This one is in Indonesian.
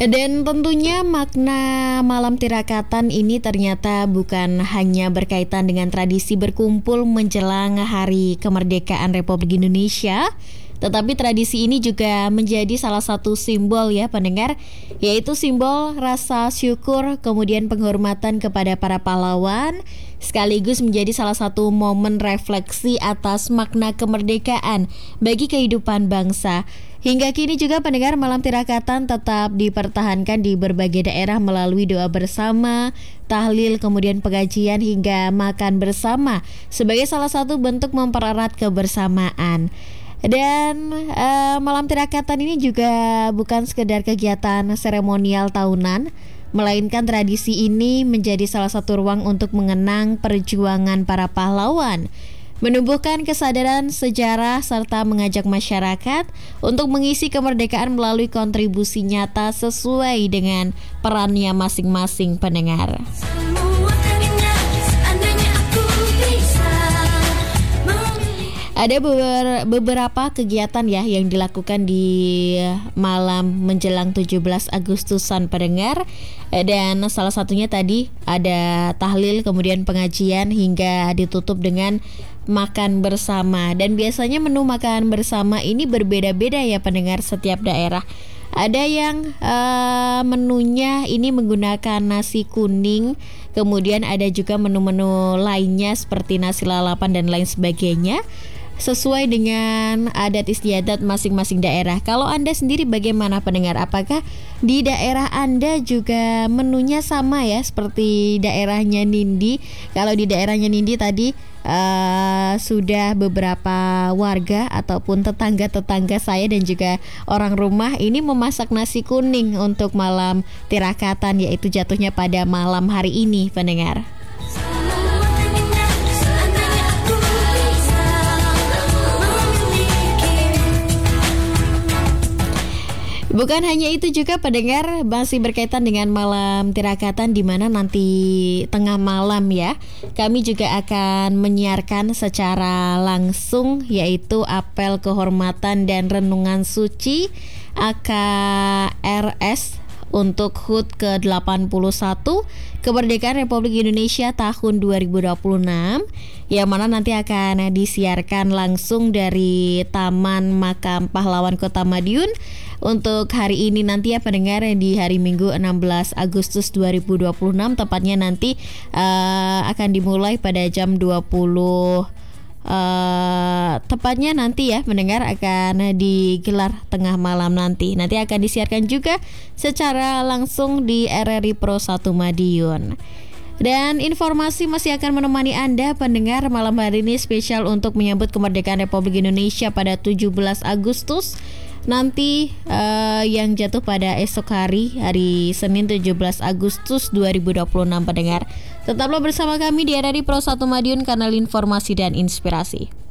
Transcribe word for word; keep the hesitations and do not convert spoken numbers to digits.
Dan tentunya makna malam tirakatan ini ternyata bukan hanya berkaitan dengan tradisi berkumpul menjelang Hari Kemerdekaan Republik Indonesia, tetapi tradisi ini juga menjadi salah satu simbol ya pendengar, yaitu simbol rasa syukur kemudian penghormatan kepada para pahlawan, sekaligus menjadi salah satu momen refleksi atas makna kemerdekaan bagi kehidupan bangsa. Hingga kini juga pendengar malam tirakatan tetap dipertahankan di berbagai daerah melalui doa bersama, tahlil, kemudian pengajian hingga makan bersama sebagai salah satu bentuk mempererat kebersamaan. Dan uh, malam tirakatan ini juga bukan sekedar kegiatan seremonial tahunan, melainkan tradisi ini menjadi salah satu ruang untuk mengenang perjuangan para pahlawan, menumbuhkan kesadaran sejarah serta mengajak masyarakat untuk mengisi kemerdekaan melalui kontribusi nyata sesuai dengan perannya masing-masing pendengar. Ada beberapa kegiatan ya yang dilakukan di malam menjelang tujuh belas Agustusan pendengar. Dan salah satunya tadi ada tahlil, kemudian pengajian hingga ditutup dengan makan bersama. Dan biasanya menu makan bersama ini berbeda-beda ya pendengar setiap daerah. Ada yang uh, menunya ini menggunakan nasi kuning, kemudian ada juga menu-menu lainnya seperti nasi lalapan dan lain sebagainya, sesuai dengan adat istiadat masing-masing daerah. Kalau Anda sendiri bagaimana pendengar? Apakah di daerah Anda juga menunya sama ya seperti daerahnya Nindi? Kalau di daerahnya Nindi tadi uh, sudah beberapa warga ataupun tetangga-tetangga saya dan juga orang rumah ini memasak nasi kuning untuk malam tirakatan, yaitu jatuhnya pada malam hari ini pendengar. Bukan hanya itu juga pendengar, masih berkaitan dengan malam tirakatan di mana nanti tengah malam ya, kami juga akan menyiarkan secara langsung yaitu apel kehormatan dan renungan suci A K R S untuk H U T ke delapan puluh satu Kemerdekaan Republik Indonesia tahun dua ribu dua puluh enam, yang mana nanti akan disiarkan langsung dari Taman Makam Pahlawan Kota Madiun untuk hari ini nanti ya pendengar, di hari Minggu enam belas Agustus dua ribu dua puluh enam, tepatnya nanti uh, akan dimulai pada jam dua puluh. Uh, tepatnya nanti ya mendengar akan digelar tengah malam nanti. Nanti akan disiarkan juga secara langsung di R R I Pro satu Madiun. Dan informasi masih akan menemani Anda pendengar malam hari ini spesial untuk menyambut kemerdekaan Republik Indonesia pada tujuh belas Agustus nanti uh, yang jatuh pada esok hari, hari Senin tujuh belas Agustus dua ribu dua puluh enam pendengar. Tetaplah bersama kami di R R I Pro satu Madiun, kanal informasi dan inspirasi.